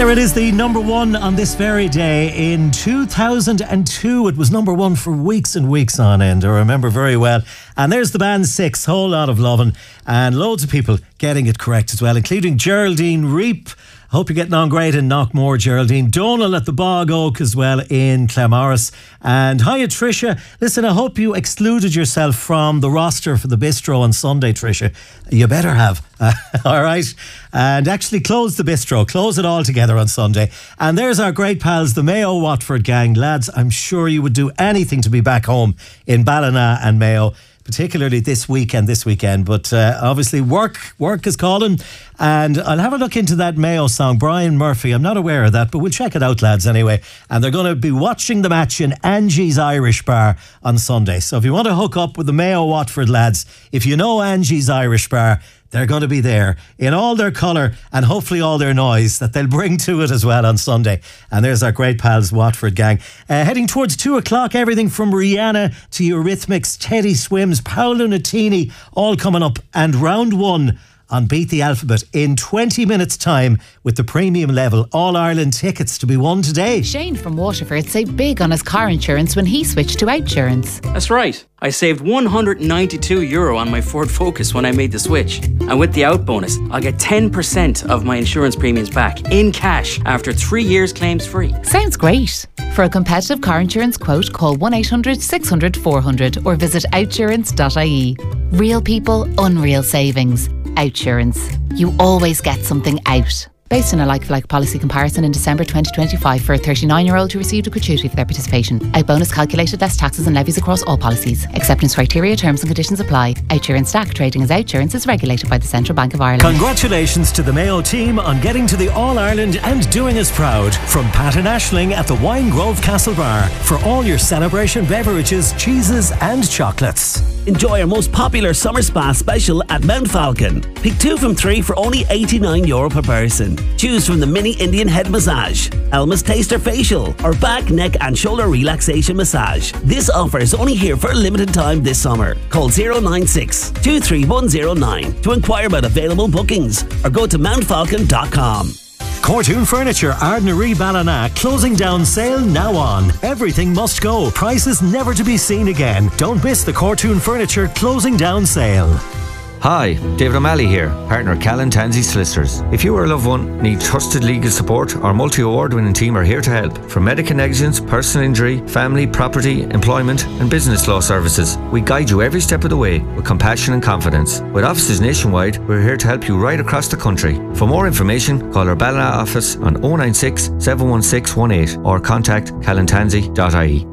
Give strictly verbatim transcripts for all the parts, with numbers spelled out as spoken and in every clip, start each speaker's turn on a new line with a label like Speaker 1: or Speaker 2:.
Speaker 1: Here it is, the number one on this very day in two thousand two. It was number one for weeks and weeks on end, I remember very well. And there's the band Six, Whole Lot of Lovin', and loads of people getting it correct as well, including Geraldine Reap. Hope you're getting on great in Knockmore, Geraldine. Donal at the Bog Oak as well in Claremorris. And hiya, Tricia. Listen, I hope you excluded yourself from the roster for the bistro on Sunday, Tricia. You better have. Uh, all right. And actually close the bistro. Close it all together on Sunday. And there's our great pals, the Mayo Watford gang. Lads, I'm sure you would do anything to be back home in Ballina and Mayo, particularly this weekend, this weekend. But uh, obviously work, work is calling. And I'll have a look into that Mayo song, Brian Murphy. I'm not aware of that, but we'll check it out, lads, anyway. And they're going to be watching the match in Angie's Irish Bar on Sunday. So if you want to hook up with the Mayo Watford lads, if you know Angie's Irish Bar, they're going to be there in all their colour and hopefully all their noise that they'll bring to it as well on Sunday. And there's our great pals, Watford gang. Uh, heading towards two o'clock, everything from Rihanna to Eurythmics, Teddy Swims, Paolo Nutini, all coming up. And round one on Beat the Alphabet in twenty minutes time with the premium level All-Ireland tickets to be won today.
Speaker 2: Shane from Waterford saved big on his car insurance when he switched to Outsurance.
Speaker 3: That's right. I saved one hundred ninety-two euro on my Ford Focus when I made the switch. And with the out bonus, I'll get ten percent of my insurance premiums back in cash after three years claims free.
Speaker 2: Sounds great. For a competitive car insurance quote, call one eight hundred six hundred four hundred or visit outsurance dot I E. Real people, unreal savings. Outsurance. You always get something out. Based on a like-for-like policy comparison in December twenty twenty-five for a thirty-nine-year-old who received a gratuity for their participation. Out bonus calculated less taxes and levies across all policies. Acceptance criteria, terms and conditions apply. Outsurance Stack trading as Outsurance is regulated by the Central Bank of Ireland.
Speaker 1: Congratulations to the Mayo team on getting to the All-Ireland and doing us proud. From Pat and Aisling at the Wine Grove Castle Bar for all your celebration beverages, cheeses and chocolates.
Speaker 4: Enjoy our most popular summer spa special at Mount Falcon. Pick two from three for only eighty-nine euro per person. Choose from the mini Indian head massage, Elma's Taster facial, or back, neck and shoulder relaxation massage. This offer is only here for a limited time this summer. Call zero nine six, two three one zero nine to inquire about available bookings or go to mount falcon dot com.
Speaker 1: Cortoon Furniture, Ardnaree Ballina, closing down sale now on. Everything must go. Prices never to be seen again. Don't miss the Cortoon Furniture closing down sale.
Speaker 5: Hi, David O'Malley here, partner Callan Tansey Solicitors. If you or a loved one need trusted legal support, our multi-award winning team are here to help. From medical negligence, personal injury, family, property, employment and business law services, we guide you every step of the way with compassion and confidence. With offices nationwide, we're here to help you right across the country. For more information, call our Ballina office on oh nine six, seven one six one eight or contact callan tansey dot I E.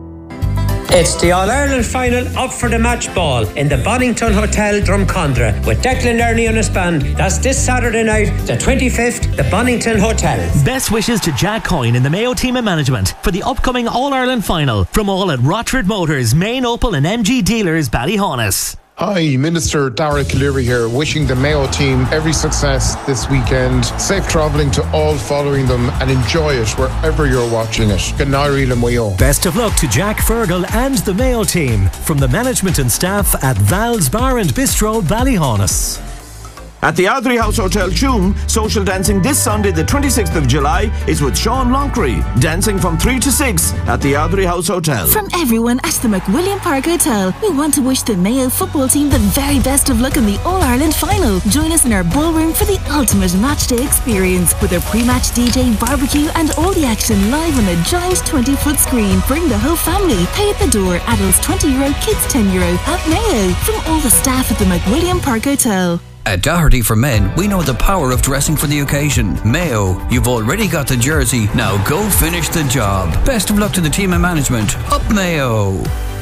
Speaker 6: It's the All-Ireland final up for the match ball in the Bonington Hotel, Drumcondra, with Declan Learney on his band. That's this Saturday night, the twenty-fifth, the Bonington Hotel.
Speaker 7: Best wishes to Jack Coyne and the Mayo team and management for the upcoming All-Ireland final from all at Rochford Motors, Main Opel and M G Dealers, Ballyhonus.
Speaker 8: Hi, Minister Darragh Cleary here, wishing the Mayo team every success this weekend. Safe travelling to all following them and enjoy it wherever you're watching it. Good night, Mayo.
Speaker 1: Best of luck to Jack Fergal and the Mayo team from the management and staff at Val's Bar and Bistro, Ballyhonus.
Speaker 9: At the Ardrey House Hotel, Tuam, social dancing this Sunday, the twenty-sixth of July, is with Sean Loncree, dancing from three to six at the Ardrey House Hotel.
Speaker 10: From everyone at the McWilliam Park Hotel, we want to wish the Mayo football team the very best of luck in the All-Ireland final. Join us in our ballroom for the ultimate matchday experience with a pre-match D J, barbecue and all the action live on a giant twenty-foot screen. Bring the whole family. Pay at the door. Adults twenty euro, kids ten euro at Mayo. From all the staff at the McWilliam Park Hotel.
Speaker 11: At Doherty for Men, we know the power of dressing for the occasion. Mayo, you've already got the jersey, now go finish the job. Best of luck to the team and management. Up Mayo!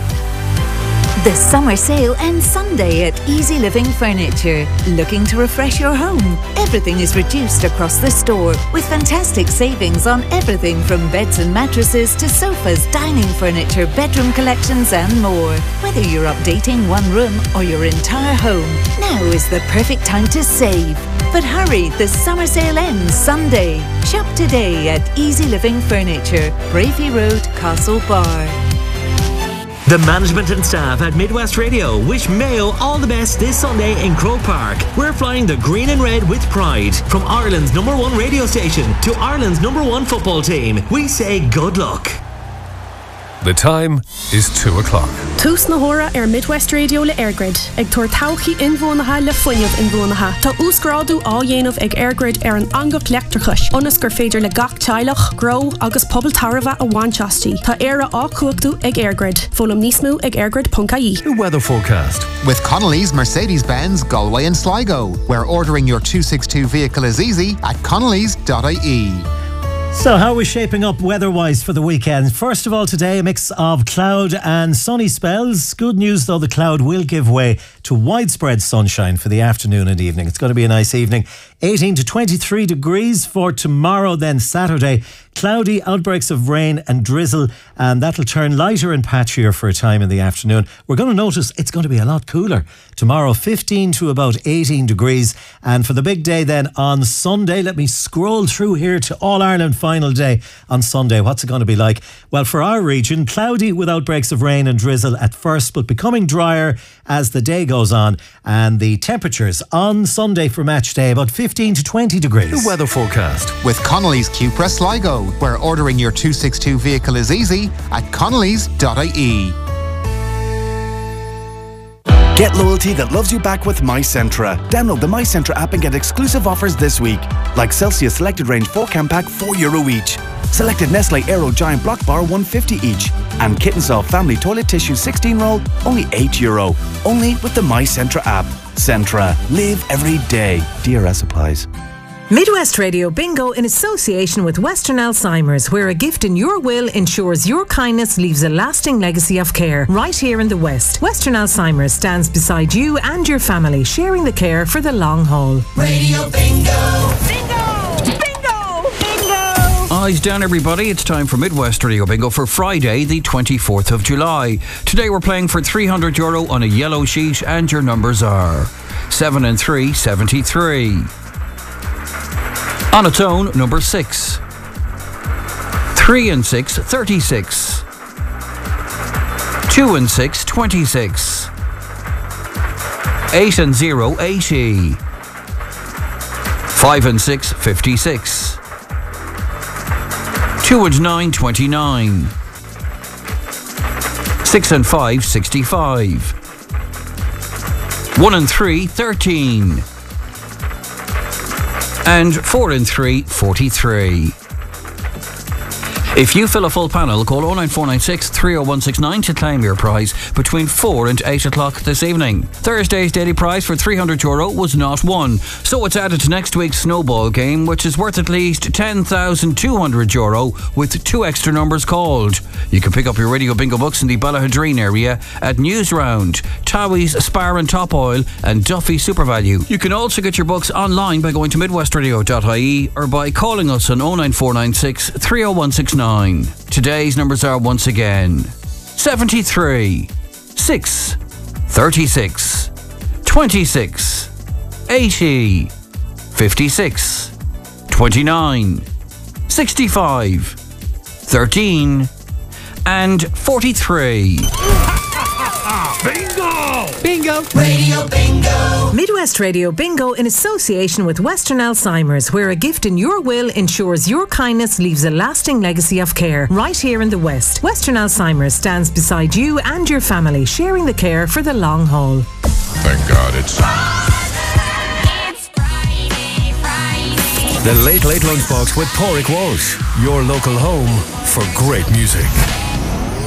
Speaker 12: The summer sale ends Sunday at Easy Living Furniture. Looking to refresh your home? Everything is reduced across the store with fantastic savings on everything from beds and mattresses to sofas, dining furniture, bedroom collections and more. Whether you're updating one room or your entire home, now is the perfect time to save. But hurry, the summer sale ends Sunday. Shop today at Easy Living Furniture, Bravey Road, Castlebar.
Speaker 7: The management and staff at Midwest Radio wish Mayo all the best this Sunday in Croke Park. We're flying the green and red with pride. From Ireland's number one radio station to Ireland's number one football team, we say good luck.
Speaker 13: The time is two o'clock.
Speaker 14: Tús na hora ar Midwest Radio le Airgrid. Ag tuair tauchaí inbhuanaithe le foiineamh inbhuanaithe. Tá úsgráadú á dhéanamh ag Airgrid ar an angach leachtarchais. Ionas gur féidir le gach teilech, gro agus pobal tarbha a bhainteastí. Tá éire á cuachtú ag Airgrid. Fólam níos mú ag airgrid dot I E.
Speaker 13: The weather forecast.
Speaker 15: With Connolly's Mercedes-Benz Galway and Sligo, where ordering your two sixty-two vehicle is easy at connellys dot I E.
Speaker 1: So how are we shaping up weather-wise for the weekend? First of all, today a mix of cloud and sunny spells. Good news though, the cloud will give way to widespread sunshine for the afternoon and evening. It's going to be a nice evening. eighteen to twenty-three degrees for tomorrow, then Saturday. Cloudy, outbreaks of rain and drizzle, and that'll turn lighter and patchier for a time in the afternoon. We're going to notice it's going to be a lot cooler. Tomorrow, fifteen to about eighteen degrees. And for the big day then on Sunday, let me scroll through here to All-Ireland final day on Sunday. What's it going to be like? Well, for our region, cloudy with outbreaks of rain and drizzle at first, but becoming drier as the day goes on. And the temperatures on Sunday for match day, about fifteen to twenty degrees.
Speaker 13: The weather forecast.
Speaker 15: With Connolly's Cupra Sligo, where ordering your two sixty-two vehicle is easy at connellys dot I E.
Speaker 16: Get loyalty that loves you back with MyCentra. Download the MyCentra app and get exclusive offers this week. Like Celsius Selected Range four can pack, four euro each. Selected Nestle Aero Giant Block Bar, one fifty each. And Kitten Soft Family Toilet Tissue sixteen roll, only eight euro. Only with the MyCentra app. Centra. Live every day. D R S applies.
Speaker 17: Midwest Radio Bingo in association with Western Alzheimer's, where a gift in your will ensures your kindness leaves a lasting legacy of care right here in the West. Western Alzheimer's stands beside you and your family, sharing the care for the long haul.
Speaker 18: Radio Bingo! Bingo! Bingo! Bingo!
Speaker 11: Eyes down, everybody. It's time for Midwest Radio Bingo for Friday, the twenty-fourth of July. Today we're playing for three hundred euro on a yellow sheet, and your numbers are seven and three, seventy-three. On its own, number six. Three and six, thirty-six. Two and six, twenty-six. Eight and zero, eighty. Five and six, fifty-six. Two and nine, twenty-nine. Six and five, sixty-five. One and three, thirteen. And four and three, forty-three. If you fill a full panel, call oh nine four nine six, three oh one six nine to claim your prize between four and eight o'clock this evening. Thursday's daily prize for three hundred euro was not won, so it's added to next week's snowball game, which is worth at least ten thousand two hundred euro with two extra numbers called. You can pick up your Radio Bingo books in the Ballahadreen area at Newsround, Towie's Spar and Top Oil and Duffy SuperValue. You can also get your books online by going to midwest radio dot I E or by calling us on oh nine four nine six, three oh one six nine. Today's numbers are once again seventy-three, six, thirty-six, twenty-six, eighty, fifty-six, twenty-nine, sixty-five, thirteen, and forty-three.
Speaker 18: Bingo!
Speaker 17: Bingo!
Speaker 18: Radio Bingo!
Speaker 17: Midwest Radio Bingo in association with Western Alzheimer's, where a gift in your will ensures your kindness leaves a lasting legacy of care right here in the West. Western Alzheimer's stands beside you and your family, sharing the care for the long haul.
Speaker 8: Thank God it's
Speaker 13: The Late Late Lunchbox with Pádraig Walsh, your local home for great music.